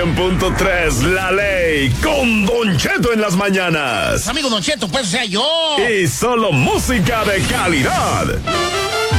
100.3 La Ley con Don Cheto en las mañanas. Amigo Don Cheto, pues sea yo. Y solo música de calidad.